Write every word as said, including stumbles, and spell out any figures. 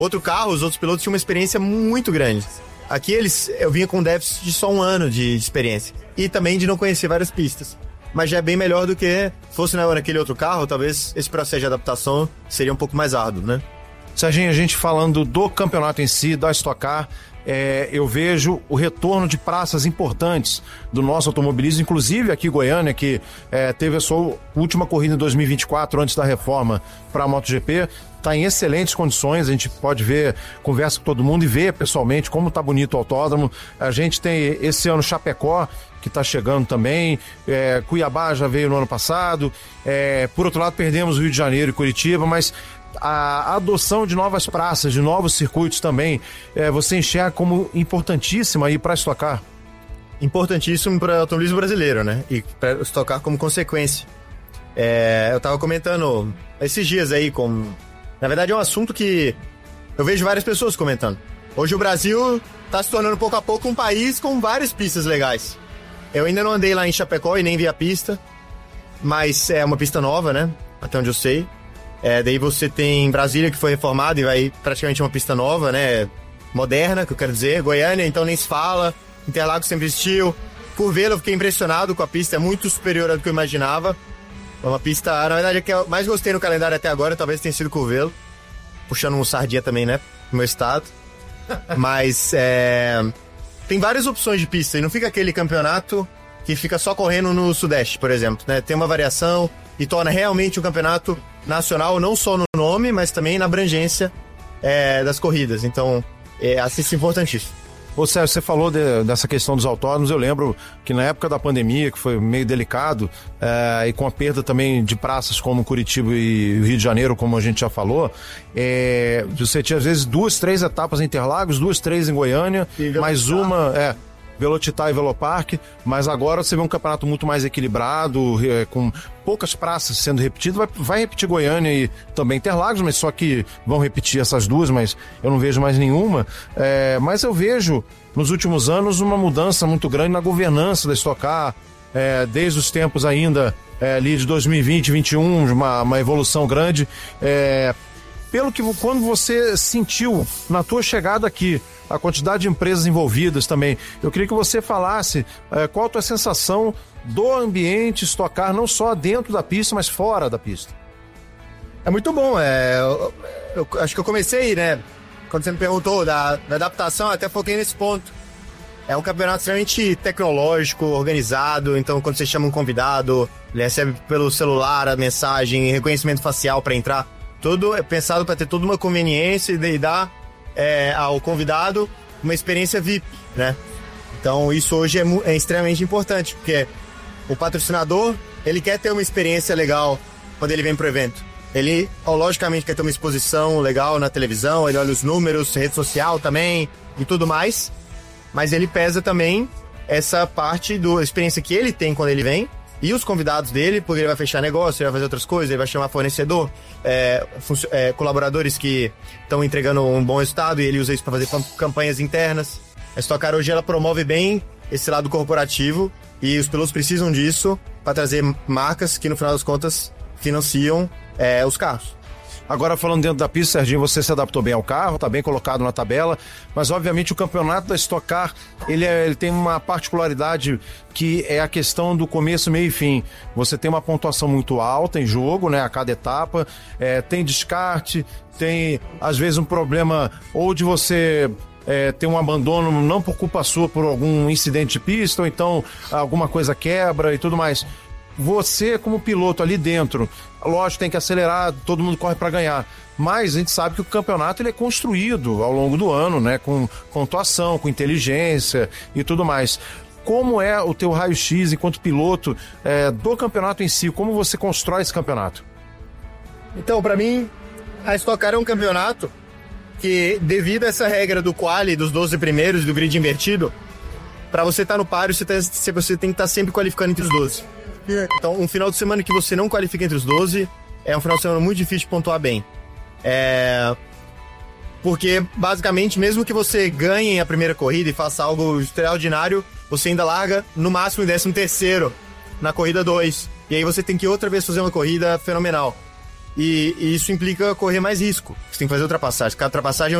outro carro, os outros pilotos tinham uma experiência muito grande. Aqui eles, eu vinha com um déficit de só um ano de experiência. E também de não conhecer várias pistas. Mas já é bem melhor do que fosse naquele outro carro, talvez esse processo de adaptação seria um pouco mais árduo, né? Serginho, a gente falando do campeonato em si, da Stock Car, é, eu vejo o retorno de praças importantes do nosso automobilismo, inclusive aqui em Goiânia, que é, teve a sua última corrida em dois mil e vinte e quatro, antes da reforma para a MotoGP, está em excelentes condições, a gente pode ver, conversa com todo mundo e ver pessoalmente como está bonito o autódromo. A gente tem esse ano Chapecó, que está chegando também, é, Cuiabá já veio no ano passado, é, por outro lado perdemos o Rio de Janeiro e Curitiba, mas a adoção de novas praças, de novos circuitos também, é, você enxerga como importantíssima aí para Stock Car? Importantíssimo para o automobilismo brasileiro, né? E para Stock Car como consequência. É, eu estava comentando esses dias aí com... Na verdade é um assunto que eu vejo várias pessoas comentando. Hoje o Brasil está se tornando pouco a pouco um país com várias pistas legais. Eu ainda não andei lá em Chapecó e nem vi a pista, mas é uma pista nova, né? Até onde eu sei. É, daí você tem Brasília, que foi reformada e vai praticamente uma pista nova, né? Moderna, que eu quero dizer. Goiânia, então nem se fala. Interlagos sempre existiu. Curvelo, eu fiquei impressionado com a pista, é muito superior ao que eu imaginava. É uma pista, na verdade, a que eu mais gostei no calendário até agora, talvez tenha sido Curvelo. Puxando um sardinha também, né? No meu estado. Mas, é... tem várias opções de pista e não fica aquele campeonato que fica só correndo no Sudeste, por exemplo, né? Tem uma variação e torna realmente um campeonato nacional, não só no nome, mas também na abrangência é, das corridas. Então, é, acho isso importantíssimo. Ô Sérgio, você falou de, dessa questão dos autódromos, eu lembro que na época da pandemia, que foi meio delicado, é, e com a perda também de praças como Curitiba e Rio de Janeiro, como a gente já falou, é, você tinha às vezes duas, três etapas em Interlagos, duas, três em Goiânia, mais uma... É, Velocitar e Velopark, mas agora você vê um campeonato muito mais equilibrado, é, com poucas praças sendo repetidas. Vai, vai repetir Goiânia e também Interlagos, mas só que vão repetir essas duas, mas eu não vejo mais nenhuma. É, mas eu vejo, nos últimos anos, uma mudança muito grande na governança da Stock Car, é, desde os tempos ainda é, ali de dois mil e vinte, vinte e um, uma, uma evolução grande. É, pelo que quando você sentiu na tua chegada aqui, a quantidade de empresas envolvidas também, eu queria que você falasse é, qual a tua sensação do ambiente Stock Car, não só dentro da pista, mas fora da pista. É muito bom, é, eu, eu, eu acho que eu comecei, né, quando você me perguntou da, da adaptação, eu até foquei nesse ponto. É um campeonato extremamente tecnológico, organizado, então quando você chama um convidado, ele recebe pelo celular a mensagem, reconhecimento facial para entrar, tudo é pensado para ter toda uma conveniência e dar É, ao convidado uma experiência V I P, né? Então isso hoje é, é extremamente importante, porque o patrocinador, ele quer ter uma experiência legal quando ele vem pro evento. Ele, ó, logicamente, quer ter uma exposição legal na televisão, ele olha os números, rede social também e tudo mais, mas ele pesa também essa parte da experiência que ele tem quando ele vem e os convidados dele, porque ele vai fechar negócio, ele vai fazer outras coisas, ele vai chamar fornecedor, é, é, colaboradores que estão entregando um bom resultado e ele usa isso para fazer campanhas internas. A Stock Car hoje ela promove bem esse lado corporativo e os pilotos precisam disso para trazer marcas que no final das contas financiam é, os carros. Agora falando dentro da pista, Serginho, você se adaptou bem ao carro, está bem colocado na tabela, mas obviamente o campeonato da Stock Car, ele, é, ele tem uma particularidade que é a questão do começo, meio e fim. Você tem uma pontuação muito alta em jogo, né, a cada etapa, é, tem descarte, tem às vezes um problema ou de você... É, ter um abandono não por culpa sua, por algum incidente de pista, ou então alguma coisa quebra e tudo mais. Você, como piloto ali dentro, lógico, tem que acelerar, todo mundo corre para ganhar, mas a gente sabe que o campeonato ele é construído ao longo do ano, né, com pontuação, com inteligência e tudo mais. Como é o teu raio-x enquanto piloto é, do campeonato em si? Como você constrói esse campeonato? Então, para mim, a Stock Car é um campeonato que, devido a essa regra do quali, dos doze primeiros, do grid invertido, para você estar tá no páreo, você, tá, você tem que estar tá sempre qualificando entre os doze. Então, um final de semana que você não qualifica entre os doze é um final de semana muito difícil de pontuar bem. É... Porque, basicamente, mesmo que você ganhe a primeira corrida e faça algo extraordinário, você ainda larga no máximo em décimo terceiro na corrida dois. E aí você tem que outra vez fazer uma corrida fenomenal. E, e isso implica correr mais risco. Você tem que fazer ultrapassagem. Cada ultrapassagem é